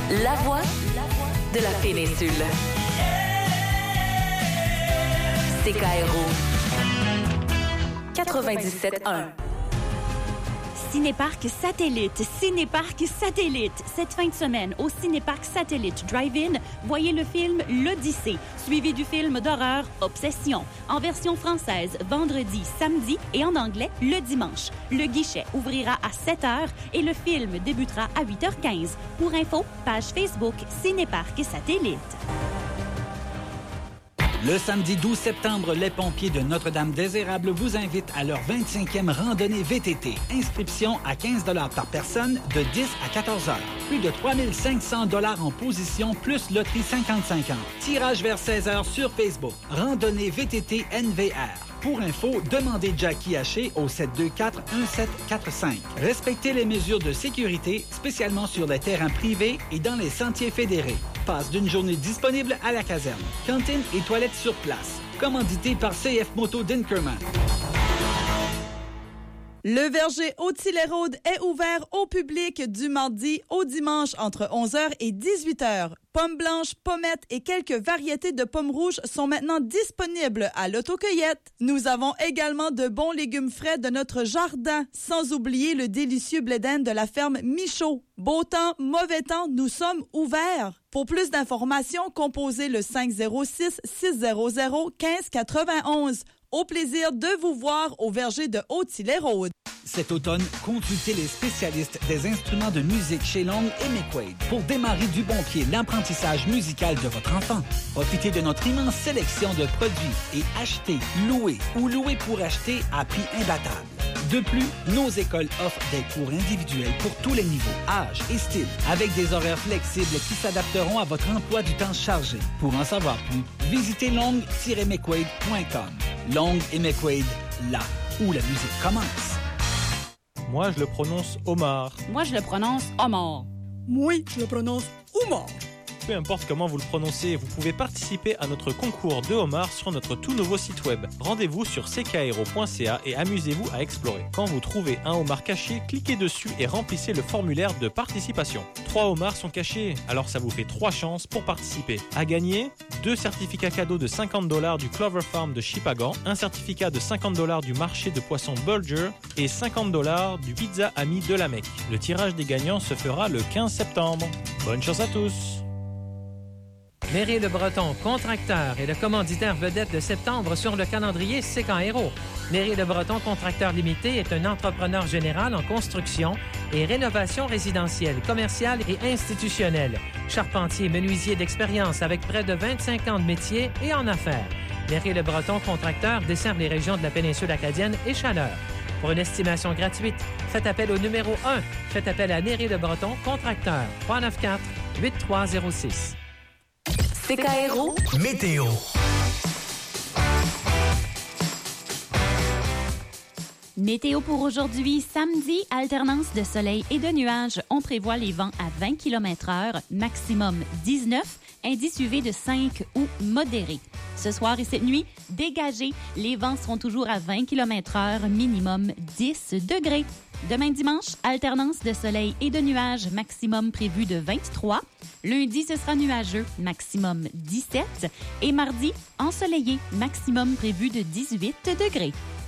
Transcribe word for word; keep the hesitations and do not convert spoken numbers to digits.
La voix de la péninsule. C K R O quatre-vingt-dix-sept un. Cinéparc Satellite, Cinéparc Satellite. Cette fin de semaine, au Cinéparc Satellite Drive-In, voyez le film L'Odyssée, suivi du film d'horreur Obsession, en version française, vendredi, samedi et en anglais, le dimanche. Le guichet ouvrira à sept heures et le film débutera à huit heures quinze. Pour info, page Facebook Cinéparc Satellite. Le samedi douze septembre, les pompiers de Notre-Dame-des-Érables vous invitent à leur vingt-cinquième randonnée V T T. Inscription à quinze dollars par personne de dix à quatorze heures. Plus de trois mille cinq cents dollars en position plus loterie cinquante cinquante. Tirage vers seize heures sur Facebook. Randonnée V T T N V R. Pour info, demandez Jackie Haché au sept deux quatre un sept quatre cinq. Respectez les mesures de sécurité, spécialement sur les terrains privés et dans les sentiers fédérés. Passe d'une journée disponible à la caserne. Cantine et toilettes sur place. Commandité par C F Moto d'Inkerman. Le verger Haute-Île-et-Rôde est ouvert au public du mardi au dimanche entre onze heures et dix-huit heures. Pommes blanches, pommettes et quelques variétés de pommes rouges sont maintenant disponibles à l'autocueillette. Nous avons également de bons légumes frais de notre jardin, sans oublier le délicieux blé d'Inde de la ferme Michaud. Beau temps, mauvais temps, nous sommes ouverts. Pour plus d'informations, composez le cinq zéro six, six zéro zéro, un cinq huit un. Au plaisir de vous voir au verger de Haute-Île-et-Rôde. Cet automne, consultez les spécialistes des instruments de musique chez Long et McQuaid pour démarrer du bon pied l'apprentissage musical de votre enfant. Profitez de notre immense sélection de produits et achetez, louez ou louez pour acheter à prix imbattable. De plus, nos écoles offrent des cours individuels pour tous les niveaux, âges et styles, avec des horaires flexibles qui s'adapteront à votre emploi du temps chargé. Pour en savoir plus, visitez long tiret mcquaid point com. Long et McQuaid, là où la musique commence. Moi, je le prononce Omar. Moi, je le prononce Omar. Moi, je le prononce Omar. Peu importe comment vous le prononcez, vous pouvez participer à notre concours de homard sur notre tout nouveau site web. Rendez-vous sur c k r o point c a et amusez-vous à explorer. Quand vous trouvez un homard caché, cliquez dessus et remplissez le formulaire de participation. Trois homards sont cachés, alors ça vous fait trois chances pour participer. À gagner, deux certificats cadeaux de cinquante dollars du Clover Farm de Shippagan, un certificat de cinquante dollars du marché de poissons Bulger et cinquante dollars du Pizza Ami de la Mecque. Le tirage des gagnants se fera le quinze septembre. Bonne chance à tous! Mairie Le Breton, contracteur et le commanditaire vedette de septembre sur le calendrier C K R O. Mairie Le Breton Contracteur Limité est un entrepreneur général en construction et rénovation résidentielle, commerciale et institutionnelle. Charpentier, menuisier d'expérience avec près de vingt-cinq ans de métier et en affaires. Mairie Le Breton Contracteur dessert les régions de la péninsule acadienne et Chaleur. Pour une estimation gratuite, faites appel au numéro un. Faites appel à Mairie Le Breton Contracteur. trois neuf quatre, huit trois zéro six. C K R O Météo. Météo pour aujourd'hui, samedi, alternance de soleil et de nuages. On prévoit les vents à vingt kilomètres heure, maximum dix-neuf, indice U V de cinq ou modéré. Ce soir et cette nuit, dégagé, les vents seront toujours à vingt kilomètres heure, minimum dix degrés. Demain dimanche, alternance de soleil et de nuages, maximum prévu de vingt-trois. Lundi, ce sera nuageux, maximum dix-sept. Et mardi, ensoleillé, maximum prévu de dix-huit degrés.